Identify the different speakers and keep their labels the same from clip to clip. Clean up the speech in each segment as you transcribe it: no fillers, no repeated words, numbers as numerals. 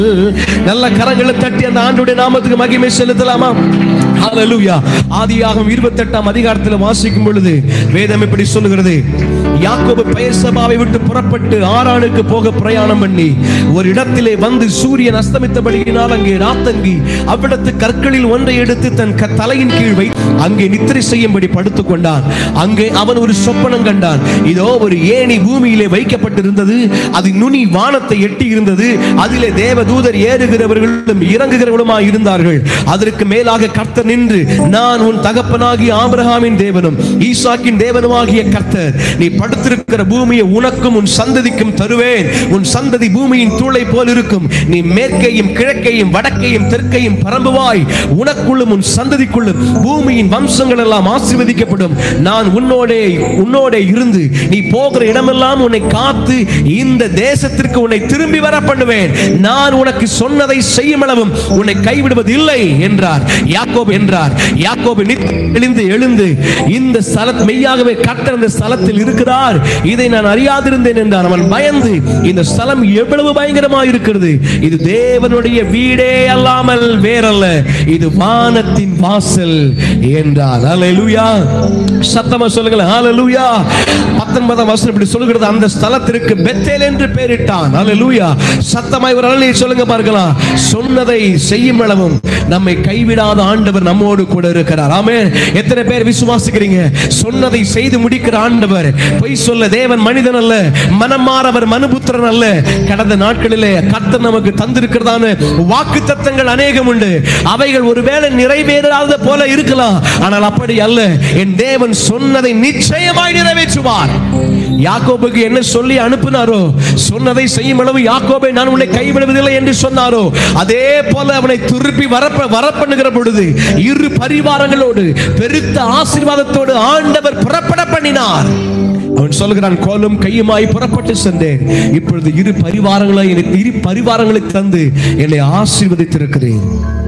Speaker 1: நல்ல கரங்களை தட்டி அந்த ஆண்டுடைய நாமத்துக்கு மகிமை செலுத்தலாமா? ஹல்லேலூயா. ஆதியாகமம் 28ஆம் அதிகாரத்தில் வாசிக்கும் பொழுது வேதம் இப்படி சொல்லுகிறது, யாக்கோபு பெயர்சபாவை விட்டு புறப்பட்டு ஆரானுக்கு போக பிரயாணம் பண்ணி ஒரு இடத்திலே வந்து சூரியன் அஸ்தமித்தபடியினால் அங்கே ராத்தங்கி அவ்விடத்து கற்களில் ஒன்றை எடுத்து தன் தலையின் கீழ் வை அங்கே நித்திரை செய்யும்படி படுத்துக் கொண்டான். அங்கே அவன் ஒரு சொப்பனம் கண்டான். இதோ ஒரு ஏணி பூமியிலே வைக்கப்பட்டிருந்தது, அது நுனி வானத்தை எட்டி இருந்தது. அதிலே தேவதூதர் ஏறுகிறவர்களும் இறங்குகிறவர்களுமாய் இருந்தார்கள். அதற்கு மேலாக கர்த்தர் நின்று, நான் உன் தகப்பனாகிய ஆபிரகாமின் தேவனும் ஈசாக்கின் தேவனுமாகிய கர்த்தர், நீ படுத்திருக்கிற பூமியை உனக்கும் உன் சந்ததிக்கும் தருவேன். உன் சந்ததி பூமியின் தூளை போல் இருக்கும். நீ மேற்கையும் கிழக்கையும் வடக்கையும் தெற்கையும் பரம்புவாய். உனக்குள்ளும் உன் சந்ததிக்குள்ளும் பூமியின் வம்சங்கள் எல்லாம் ஆசீர்வதிக்கப்படும். நான் உன்னோட இருந்து நீ போகிற இடமெல்லாம் உன்னை காத்து இந்த தேசத்திற்கு உன்னை திரும்பி வர பண்ணுவேன். நான் உனக்கு சொன்னதை செய்யும் அளவும் உன்னை கைவிடுவது இல்லை என்றார். யாக்கோபு எழுந்து இந்த ஸ்தலத்தில் மெய்யாகவே கர்த்தர் இந்த ஸ்தலத்தில் இருக்கிறார், இதை நான் அறியாதிருந்தேன் என்றான். அவன் பயந்து, இந்த ஸ்தலம் எவ்வளவு பயங்கரமாக இருக்கிறது, இது தேவனுடைய வீடே அல்லாமல் வேறல்ல, இது வானத்தின் வாசல் என்றார். ஹல்லேலூயா. சத்தமா சொல்லுங்கள் ஹல்லேலூயா. 19ஆம் வசனம் இப்படி சொல்கிறது, அந்த ஸ்தலத்திற்கு பெத்தேல் என்று பெயரிட்டான். ஹல்லேலூயா. சத்தமாய் ஒரு அல்லேலூயா சொல்லுங்க பார்க்கலாம். சொன்னதை செய்யும் அளவும் நம்மை கைவிடாத ஆண்டவர் நம்மோடு கூட இருக்கிறார். ஆமென். எத்தனை பேர் விசுவாசிக்கிறீங்க? சொன்னதை செய்து முடிக்கிற ஆண்டவர். பொய் சொல்ல தேவன் மனிதன் அல்ல, மனம் மாறவர் மனுபுத்திரன் அல்ல. கடந்த நாட்களிலே கர்த்தர் நமக்கு தந்திருக்கிறதான வாக்குத்தத்தங்கள் அநேகம் உண்டு. அவைகள் ஒருவேளை நிறைவேறாத போல இருக்கலாம், ஆனால் அப்படி அல்ல. என் தேவன் சொன்னதை நிச்சயமாய் நிறைவேற்றுவார். யாக்கோபுக்கு என்ன சொல்லி அனுப்பினாரோ, சொன்னதை செய்யும் அளவு யாக்கோபை நான் உன்னை கைவிடுவதில்லை என்று சொன்னாரோ, அதே போல அவனை திருப்பி வரப்பண்ணுகிற பொழுது இரு பரிவாரங்களோடு பெருத்த ஆசீர்வாதத்தோடு ஆண்டவர் புறப்பட பண்ணினார். அவன் சொல்கிறான், கோலும் கையுமாய் புறப்பட்டு சென்றேன், இப்பொழுது இரு பரிவாரங்களை தந்து என்னை ஆசீர்வதித்திருக்கிறேன்.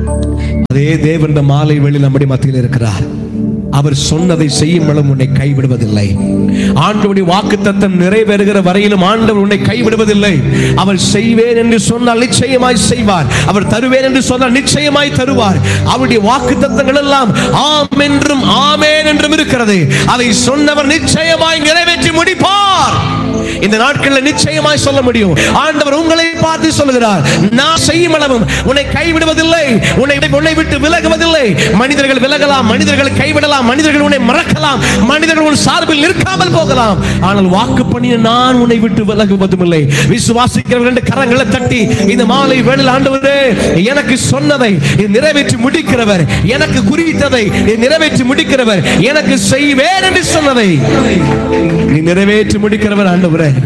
Speaker 1: அதே தேவன் மாலை வேளையில் நம்முடைய மத்தியில் இருக்கிறார். அவர் சொன்னதை செய்யும் அளவும் உன்னை கைவிடுவதில்லை. ஆண்டவருடைய வாக்குத்தத்தம் நிறைவேறுகிற வரையிலும் ஆண்டவர் உன்னை கைவிடுவதில்லை. அவர் செய்வேன் என்று சொன்னால் நிச்சயமாய் செய்வார். அவர் தருவேன் என்று சொன்னால் நிச்சயமாய் தருவார். அவருடைய வாக்குத்தத்தங்கள் எல்லாம் ஆம் என்றும் ஆமென் என்றும் இருக்கிறது. அதை சொன்னவர் நிச்சயமாய் நிறைவேற்றி முடிப்பார். இந்த நாட்களில் நிச்சயமாய் சொல்ல முடியும். ஆண்டவர் உங்களை பார்த்து சொல்லுகிறார், நான் செய்யும் அளவும் உன்னை கைவிடுவதில்லை, உன்னை விட்டு விலகுவதில்லை. மனிதர்கள் விலகலாம், மனிதர்கள் கைவிடலாம், மனிதர்கள் உன்னை மறக்கலாம், மனிதர்கள் உன் சார்பில் நிற்காமல் போகலாம், ஆனால் வாக்கு பண்ணிய நான் உன்னை விட்டு விலகுவதும் இல்லை. விசுவாசிக்கிறவர்கள் கரங்களை தட்டி இந்த மாலை வேளையில், ஆண்டவரே எனக்கு சொன்னதை நிறைவேற்றி முடிக்கிறவர், எனக்கு குறித்ததை நிறைவேற்றி முடிக்கிறவர், எனக்கு செய்வேன் என்று சொன்னதை நீ நிறைவேற்றி முடிக்கிறவர் ஆண்டவரே.